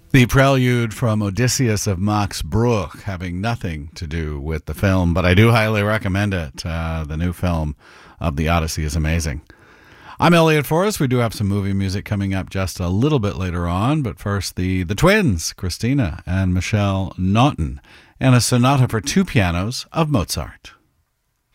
The prelude from Odysseus of Max Bruch, having nothing to do with the film, but I do highly recommend it. The new film of The Odyssey is amazing. I'm Elliot Forrest. We do have some movie music coming up just a little bit later on, but first the twins, Christina and Michelle Naughton, and a sonata for two pianos of Mozart.